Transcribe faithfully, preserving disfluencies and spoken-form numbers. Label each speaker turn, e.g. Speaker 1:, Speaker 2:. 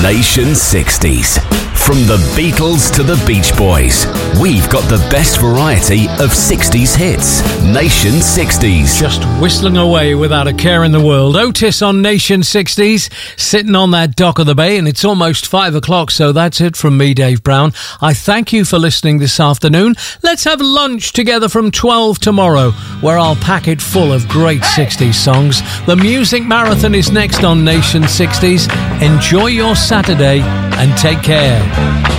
Speaker 1: Nation sixties. From the Beatles to the Beach Boys, we've got the best variety of sixties hits. Nation sixties.
Speaker 2: Just whistling away without a care in the world. Otis on Nation sixties, sitting on that dock of the bay, and it's almost five o'clock, so that's it from me, Dave Brown. I thank you for listening this afternoon. Let's have lunch together from twelve tomorrow, where I'll pack it full of great sixties songs. The Music Marathon is next on Nation sixties. Enjoy your Saturday and take care.